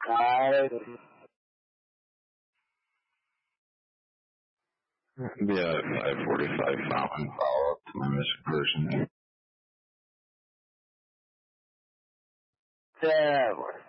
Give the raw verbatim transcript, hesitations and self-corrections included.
I, Yeah, five forty-five Mountain follow up to my missing person. that one.